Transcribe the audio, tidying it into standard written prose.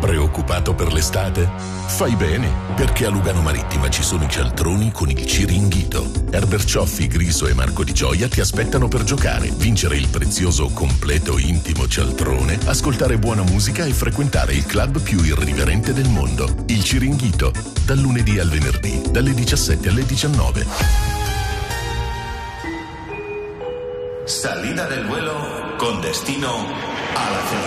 Preoccupato per l'estate? Fai bene, perché a Lugano Marittima ci sono i cialtroni con il Ciringhito. Herbert Cioffi, Griso e Marco Di Gioia ti aspettano per giocare, vincere il prezioso completo intimo cialtrone, ascoltare buona musica e frequentare il club più irriverente del mondo, il Ciringhito, dal lunedì al venerdì, dalle 17 alle 19. Salida del vuelo con destino a la felicidad.